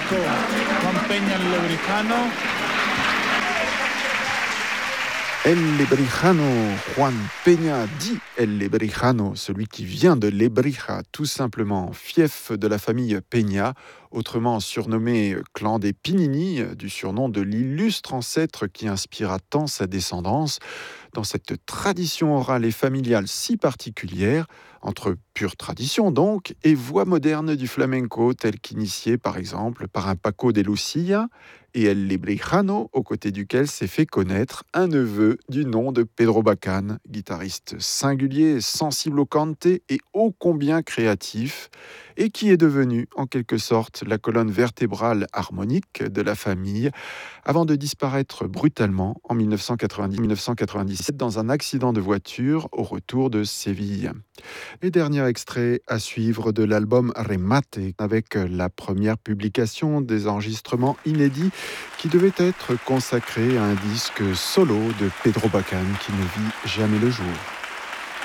músico Juan Peña el Lebrijano. El Lebrijano, Juan Peña dit El Lebrijano, celui qui vient de Lebrija, tout simplement, fief de la famille Peña, autrement surnommé clan des Pinini, du surnom de l'illustre ancêtre qui inspira tant sa descendance, dans cette tradition orale et familiale si particulière, entre pure tradition donc, et voix moderne du flamenco, telle qu'initiée par exemple par un Paco de Lucía, et El Lebrijano, aux côtés duquel s'est fait connaître un neveu du nom de Pedro Bacán, guitariste singulier, sensible au cante et ô combien créatif, et qui est devenu en quelque sorte la colonne vertébrale harmonique de la famille, avant de disparaître brutalement en 1997 dans un accident de voiture au retour de Séville. Et dernier extrait à suivre de l'album Remate, avec la première publication des enregistrements inédits qui devait être consacré à un disque solo de Pedro Bacán qui ne vit jamais le jour.